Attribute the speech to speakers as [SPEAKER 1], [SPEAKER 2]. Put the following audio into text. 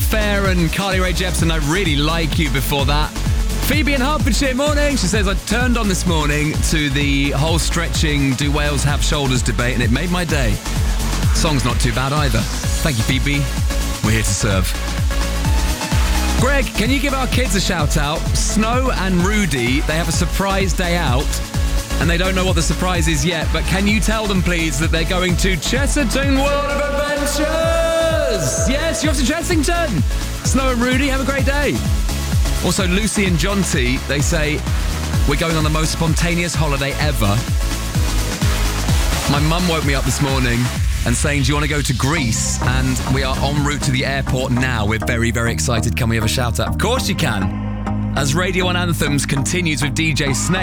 [SPEAKER 1] Fair and Carly Rae Jepsen, I Really Like You before that. Phoebe in Hertfordshire, morning. She says, I turned on this morning to the whole stretching do whales have shoulders debate and it made my day. Song's not too bad either. Thank you, Phoebe. We're here to serve. Greg, can you give our kids a shout out? Snow and Rudy, they have a surprise day out and they don't know what the surprise is yet, but can you tell them please that they're going to Chessington World of Adventures? Yes, you're off to Chessington. Snow and Rudy, have a great day. Also, Lucy and John T, they say, we're going on the most spontaneous holiday ever. My mum woke me up this morning and saying, do you want to go to Greece? And we are en route to the airport now. We're very, very excited. Can we have a shout out? Of course you can. As Radio 1 Anthems continues with DJ Snake.